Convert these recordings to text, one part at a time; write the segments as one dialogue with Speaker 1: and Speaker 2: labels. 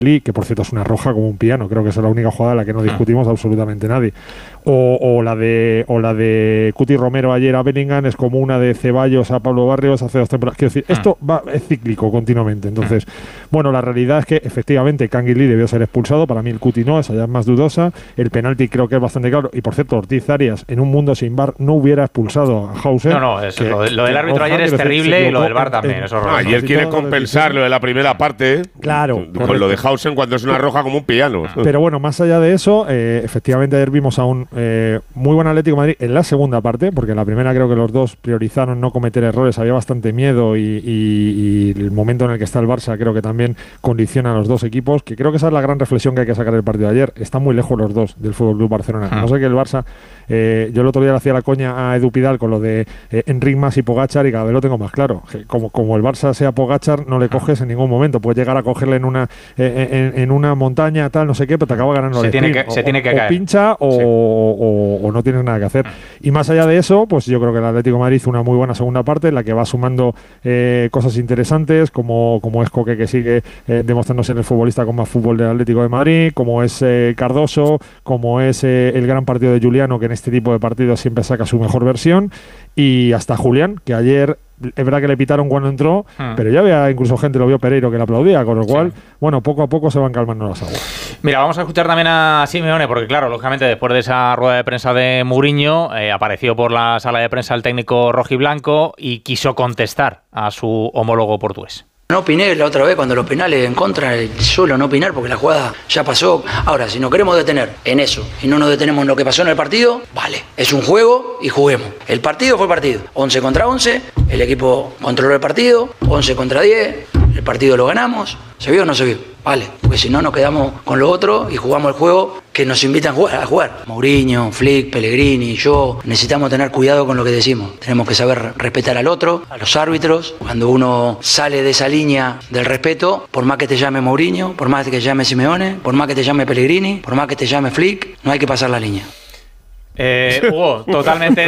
Speaker 1: que por cierto es una roja como un piano, creo que esa es la única jugada en la que no discutimos absolutamente nadie. O la de Cuti Romero ayer a Bellingham es como una de Ceballos a Pablo Barrios hace 2 temporadas. Quiero decir, esto es cíclico continuamente. Entonces, bueno, la realidad es que efectivamente Kangin Lee debió ser expulsado. Para mí el Cuti no, esa ya es más dudosa. El penalti creo que es bastante claro. Y por cierto, Ortiz Arias en un mundo sin VAR no hubiera expulsado a Hauser.
Speaker 2: No, lo del árbitro ayer es terrible y lo del VAR también.
Speaker 3: Ayer quiere compensar lo de la primera parte.
Speaker 1: Claro.
Speaker 3: Con lo de Hausen cuando es una roja como un piano.
Speaker 1: Pero bueno, más allá de eso, efectivamente ayer vimos a un muy buen Atlético de Madrid en la segunda parte, porque en la primera creo que los dos priorizaron no cometer errores, había bastante miedo y el momento en el que está el Barça creo que también condiciona a los dos equipos, que creo que esa es la gran reflexión que hay que sacar del partido de ayer. Están muy lejos los dos del Fútbol Club Barcelona. No sé que el Barça, yo el otro día le hacía la coña a Edu Pidal con lo de Enric Mas y Pogačar y cada vez lo tengo más claro. Como el Barça sea Pogačar, no le coges en ningún momento. Puedes llegar a cogerle en una montaña, tal, no sé qué, pero te acaba ganando
Speaker 2: se tiene que caer.
Speaker 1: O pincha o no tienes nada que hacer. Y más allá de eso, pues yo creo que el Atlético de Madrid hizo una muy buena segunda parte en la que va sumando cosas interesantes, como es Coque, que sigue demostrándose en el futbolista con más fútbol del Atlético de Madrid, como es Cardoso, como es el gran partido de Juliano, que en este tipo de partidos siempre saca su mejor versión, y hasta Julián, que ayer es verdad que le pitaron cuando entró, pero ya había incluso gente, lo vio Pereiro, que le aplaudía, con lo cual, bueno, poco a poco se van calmando las aguas.
Speaker 2: Mira, vamos a escuchar también a Simeone, porque claro, lógicamente después de esa rueda de prensa de Mourinho, apareció por la sala de prensa el técnico rojiblanco y quiso contestar a su homólogo portugués.
Speaker 4: No opiné la otra vez cuando los penales en contra, suelo no opinar porque la jugada ya pasó. Ahora, si nos queremos detener en eso y no nos detenemos en lo que pasó en el partido, vale, es un juego y juguemos. El partido fue partido, 11 contra 11, el equipo controló el partido, 11 contra 10, el partido lo ganamos, ¿se vio o no se vio? Vale, porque si no nos quedamos con lo otro y jugamos el juego que nos invitan a jugar. Mourinho, Flick, Pellegrini, yo, necesitamos tener cuidado con lo que decimos. Tenemos que saber respetar al otro, a los árbitros. Cuando uno sale de esa línea del respeto, por más que te llame Mourinho, por más que te llame Simeone, por más que te llame Pellegrini, por más que te llame Flick, no hay que pasar la línea.
Speaker 2: Hugo, totalmente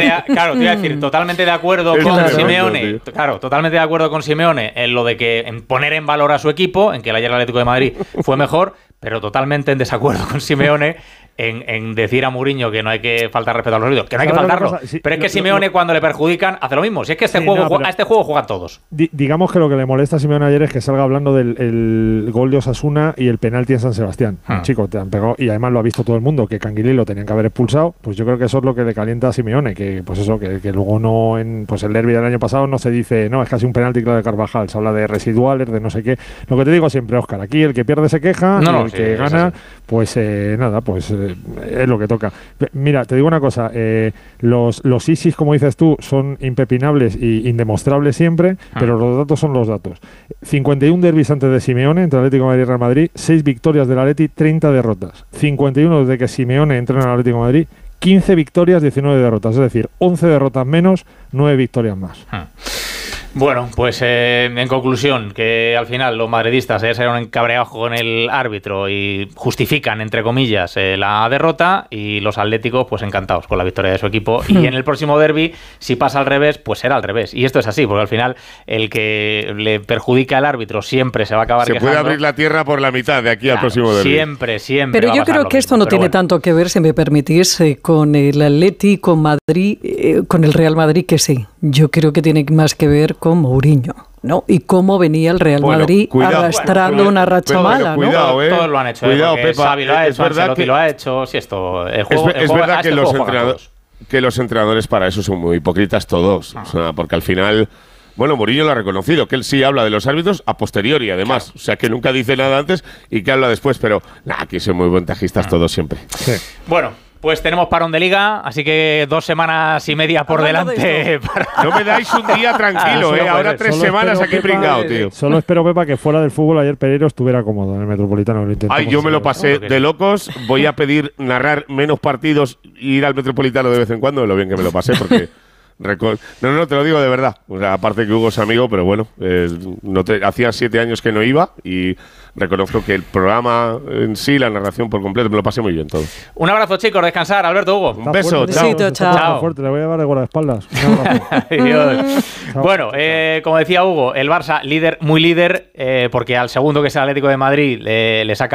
Speaker 2: de acuerdo con Simeone. Claro, totalmente de acuerdo con Simeone en lo de que en poner en valor a su equipo, en que el ayer el Atlético de Madrid fue mejor, pero totalmente en desacuerdo con Simeone en decir a Mourinho que no hay que faltar respeto a los árbitros, que no hay que faltarlo. Pero es que Simeone cuando le perjudican hace lo mismo. Si es que a este juego juegan todos.
Speaker 1: Digamos que lo que le molesta a Simeone ayer es que salga hablando del gol de Osasuna y el penalti en San Sebastián. Chico, te han pegado, y además lo ha visto todo el mundo, que Kangin Lee lo tenían que haber expulsado. Pues yo creo que eso es lo que le calienta a Simeone, que pues eso, que luego no pues el derbi del año pasado no se dice, no, es casi un penalti claro de Carvajal, se habla de residuales, de no sé qué. Lo que te digo siempre, Óscar, aquí el que pierde se queja, y el que gana, pues nada, pues es lo que toca. Mira, te digo una cosa, los ISIS, como dices tú, son impepinables e indemostrables siempre, pero los datos son los datos. 51 derbis antes de Simeone, entre Atlético de Madrid y Real Madrid, 6 victorias del Atleti, 30 derrotas. 51 desde que Simeone entrena al Atlético de Madrid, 15 victorias, 19 derrotas, es decir, 11 derrotas menos, 9 victorias más.
Speaker 2: Bueno, pues en conclusión, que al final los madridistas se han encabreado con el árbitro y justifican, entre comillas, la derrota, y los atléticos pues encantados con la victoria de su equipo. Y en el próximo derbi, si pasa al revés, pues será al revés. Y esto es así, porque al final el que le perjudica al árbitro siempre se va a acabar quejando.
Speaker 3: Se puede abrir la tierra por la mitad de aquí al próximo derbi.
Speaker 2: Siempre.
Speaker 5: Pero yo creo que esto no tiene tanto que ver, si me permitís, con el Atleti, con Madrid, con el Real Madrid, que sí. Yo creo que tiene más que ver con Mourinho, ¿no? Y cómo venía el Real Madrid arrastrando una racha mala, ¿no?
Speaker 2: Cuidado, todos lo han hecho.
Speaker 3: Cuidado, Pepa.
Speaker 2: Xavi lo ha hecho, Ancelotti lo ha hecho. Si esto, el juego,
Speaker 3: es verdad que los entrenadores para eso son muy hipócritas todos. O sea, porque al final, bueno, Mourinho lo ha reconocido, que él sí habla de los árbitros a posteriori, además. Claro. O sea, que nunca dice nada antes y que habla después. Pero, aquí son muy ventajistas todos siempre.
Speaker 2: Sí. Bueno. Pues tenemos parón de liga, así que 2 semanas y media por delante.
Speaker 3: No me dais un día tranquilo, ahora 3 semanas aquí pringado, tío.
Speaker 1: Solo espero, Pepa, que fuera del fútbol ayer Pereiro estuviera cómodo en el Metropolitano.
Speaker 3: Yo me lo pasé de locos. Voy a pedir narrar menos partidos e ir al Metropolitano de vez en cuando, de lo bien que me lo pasé, porque No, te lo digo de verdad. O sea, aparte que Hugo es amigo, pero bueno, hacía 7 años que no iba y reconozco que el programa en sí, la narración por completo, me lo pasé muy bien todo.
Speaker 2: Un abrazo, chicos, descansar. Alberto, Hugo.
Speaker 3: Un beso,
Speaker 5: fuerte, chao. Besito, chao.
Speaker 1: Fuerte, le voy a llevar de guardaespaldas. Un abrazo.
Speaker 2: Adiós. Bueno, como decía Hugo, el Barça líder, muy líder, porque al segundo, que es el Atlético de Madrid, le saca